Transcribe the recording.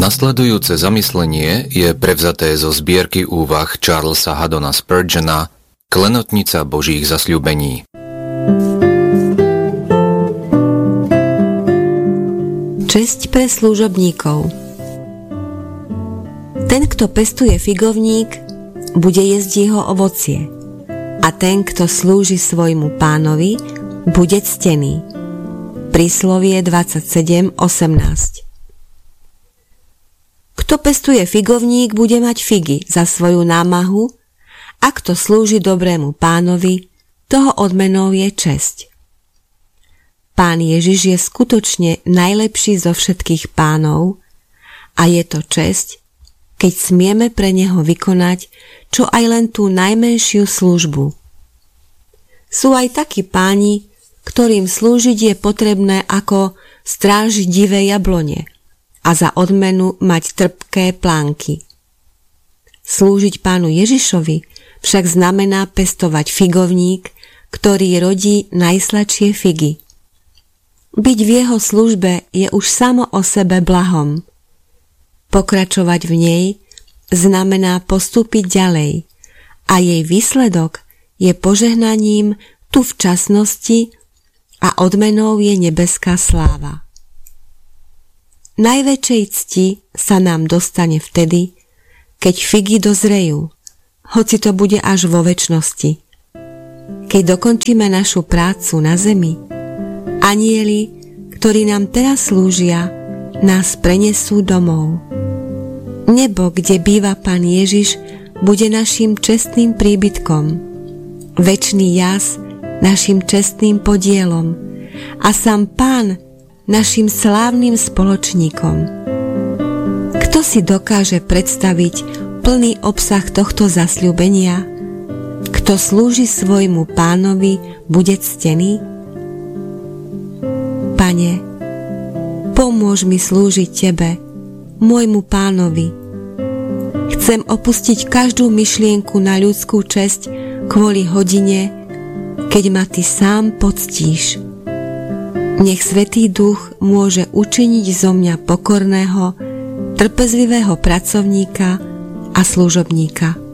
Nasledujúce zamyslenie je prevzaté zo zbierky úvah Charlesa Haddona Spurgeona Klenotnica Božích zasľúbení. Česť pre služobníkov. Ten, kto pestuje figovník, bude jesť jeho ovocie, a ten, kto slúži svojmu pánovi, bude ctený. Príslovie 27:18. Kto pestuje figovník, bude mať figy za svoju námahu, a kto slúži dobrému pánovi, toho odmenou je česť. Pán Ježiš je skutočne najlepší zo všetkých pánov a je to česť, keď smieme pre neho vykonať čo aj len tú najmenšiu službu. Sú aj takí páni, ktorým slúžiť je potrebné ako strážiť divé jablone a za odmenu mať trpké plánky. Slúžiť pánu Ježišovi však znamená pestovať figovník, ktorý rodí najsladšie figy. Byť v jeho službe je už samo o sebe blahom. Pokračovať v nej znamená postúpiť ďalej a jej výsledok je požehnaním tu v časnosti a odmenou je nebeská sláva. Najväčšej cti sa nám dostane vtedy, keď figy dozrejú, hoci to bude až vo večnosti. Keď dokončíme našu prácu na zemi, anjeli, ktorí nám teraz slúžia, nás prenesú domov. Nebo, kde býva Pán Ježiš, bude naším čestným príbytkom, večný jas našim čestným podielom a sám Pán našim slávnym spoločníkom. Kto si dokáže predstaviť plný obsah tohto zasľúbenia? Kto slúži svojmu Pánovi, bude ctený? Pane, pomôž mi slúžiť Tebe, môjmu Pánovi. Chcem opustiť každú myšlienku na ľudskú česť kvôli hodine, keď ma Ty sám poctíš. Nech Svätý Duch môže učiniť zo mňa pokorného, trpezlivého pracovníka a služobníka.